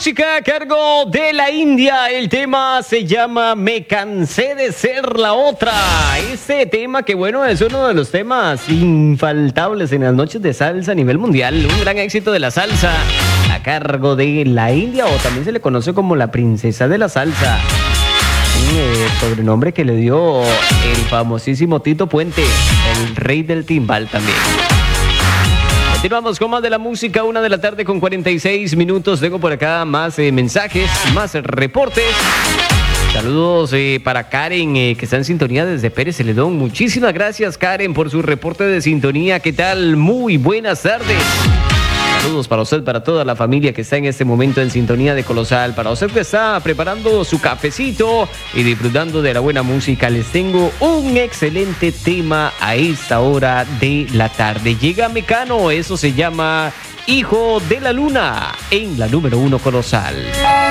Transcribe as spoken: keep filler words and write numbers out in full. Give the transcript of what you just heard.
música a cargo de la India. El tema se llama Me cansé de ser la otra. Este tema que bueno es uno de los temas infaltables en las noches de salsa a nivel mundial. Un gran éxito de la salsa a cargo de la India, o también se le conoce como la princesa de la salsa. Un eh, sobrenombre que le dio el famosísimo Tito Puente, el rey del timbal también. Continuamos con más de la música, una de la tarde con cuarenta y seis minutos. Tengo por acá más eh, mensajes, más reportes. Saludos eh, para Karen, eh, que está en sintonía desde Pérez Celedón. Muchísimas gracias, Karen, por su reporte de sintonía. ¿Qué tal? Muy buenas tardes. Saludos para usted, para toda la familia que está en este momento en sintonía de Colosal. Para usted que está preparando su cafecito y disfrutando de la buena música, les tengo un excelente tema a esta hora de la tarde. Llega Mecano, eso se llama Hijo de la Luna, en la número uno Colosal.